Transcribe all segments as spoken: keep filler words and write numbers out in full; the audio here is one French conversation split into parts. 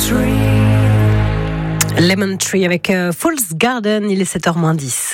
Tree. Lemon Tree avec euh, Fool's Garden, il est sept heures moins dix.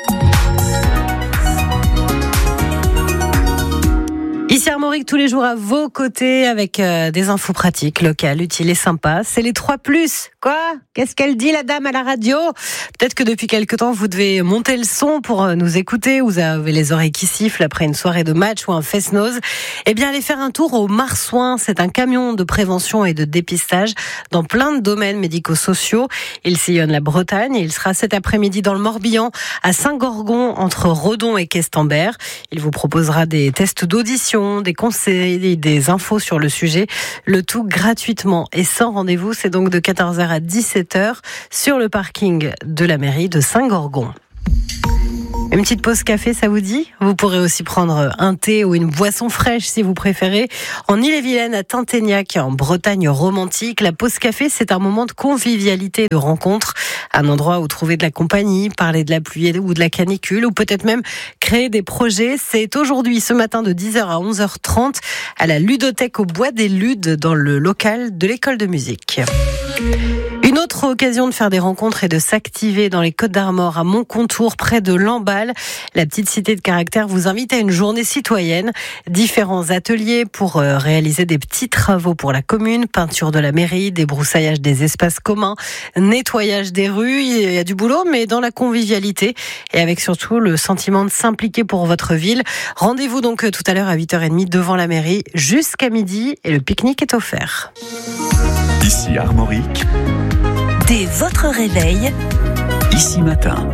Ici Armorique, tous les jours à vos côtés avec euh, des infos pratiques, locales, utiles et sympas. C'est les trois plus. Quoi ? Qu'est-ce qu'elle dit la dame à la radio ? Peut-être que depuis quelque temps vous devez monter le son pour euh, nous écouter. Vous avez les oreilles qui sifflent après une soirée de match ou un fest-noz. Eh bien allez faire un tour au Marsouin. C'est un camion de prévention et de dépistage dans plein de domaines médico-sociaux. Il sillonne la Bretagne et il sera cet après-midi dans le Morbihan à Saint-Gorgon entre Redon et Questembert. Il vous proposera des tests d'audition, des conseils, des infos sur le sujet, le tout gratuitement et sans rendez-vous. C'est donc de quatorze heures à dix-sept heures sur le parking de la mairie de Saint-Gorgon. Une petite pause café, ça vous dit ? Vous pourrez aussi prendre un thé ou une boisson fraîche si vous préférez. En Ille-et-Vilaine, à Tinténiac, en Bretagne romantique, la pause café, c'est un moment de convivialité, de rencontre, un endroit où trouver de la compagnie, parler de la pluie ou de la canicule, ou peut-être même créer des projets. C'est aujourd'hui, ce matin, de dix heures à onze heures trente, à la ludothèque au Bois des Ludes, dans le local de l'école de musique. Une autre occasion de faire des rencontres et de s'activer dans les Côtes-d'Armor à Montcontour, près de Lamballe. La petite cité de caractère vous invite à une journée citoyenne. Différents ateliers pour réaliser des petits travaux pour la commune, peinture de la mairie, débroussaillage des espaces communs, nettoyage des rues. Il y a du boulot, mais dans la convivialité et avec surtout le sentiment de s'impliquer pour votre ville. Rendez-vous donc tout à l'heure à huit heures trente devant la mairie jusqu'à midi et le pique-nique est offert. Ici Armorique. Dès votre réveil, Ici Matin.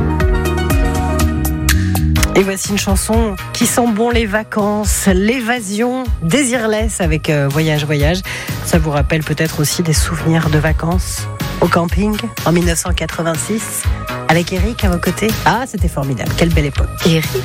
Et voici une chanson qui sent bon les vacances, l'évasion, Désirless avec euh, Voyage Voyage. Ça vous rappelle peut-être aussi des souvenirs de vacances au camping en dix-neuf cent quatre-vingt-six avec Eric à vos côtés. Ah, c'était formidable, quelle belle époque. Eric.